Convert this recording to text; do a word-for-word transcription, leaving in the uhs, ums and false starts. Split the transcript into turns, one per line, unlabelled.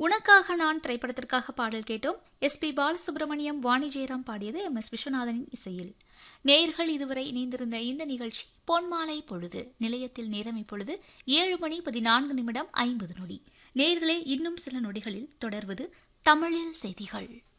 உனக்காக நான் திரைப்படத்திற்காக பாடல் கேட்டோம். எஸ் பி பாலசுப்ரமணியம், வாணி ஜெயராம் பாடியது எம் எஸ் விஸ்வநாதனின் இசையில். நேயர்கள் இதுவரை இணைந்திருந்த இந்த நிகழ்ச்சி பொன்மாலை பொழுது. நிலையத்தில் நேரம் இப்பொழுது ஏழு மணி பதினான்கு நிமிடம் ஐம்பது நொடி. நேயர்களே, இன்னும் சில நொடிகளில் தொடர்வது தமிழில் செய்திகள்.